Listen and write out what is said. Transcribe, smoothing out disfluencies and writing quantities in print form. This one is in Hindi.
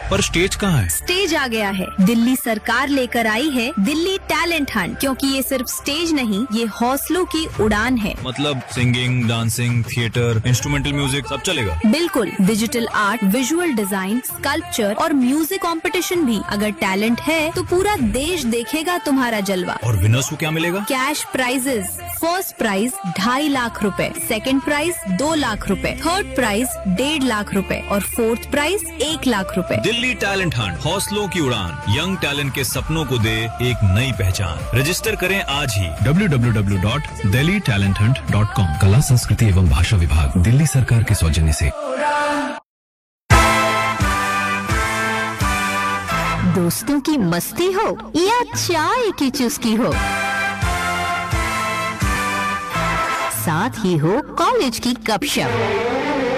पर स्टेज कहाँ है? स्टेज आ गया है। दिल्ली सरकार लेकर आई है दिल्ली टैलेंट हंट, क्योंकि ये सिर्फ स्टेज नहीं, ये हौसलों की उड़ान है। मतलब singing, dancing, theatre, instrumental music सब चलेगा? बिल्कुल, digital art, visual design, sculpture और म्यूजिक कंपटीशन भी। अगर टैलेंट है तो पूरा देश देखेगा तुम्हारा जलवा। और विनर्स को क्या मिलेगा? Cash prices. First prize 2.5 lakh रुपए, सेकंड प्राइज 2 लाख रुपए, थर्ड प्राइज 1.5 लाख रुपए और फोर्थ प्राइज 1 लाख रुपए। दिल्ली टैलेंट हंट, हौसलों की उड़ान, यंग टैलेंट के सपनों को दे एक नई पहचान। रजिस्टर करें आज ही www.delhitalenthunt.com। कला, संस्कृति एवं भाषा विभाग, दिल्ली सरकार के सौजन्य से। दोस्तों की मस्ती हो या चाय की चुस्की हो, साथ ही हो कॉलेज की गपशप,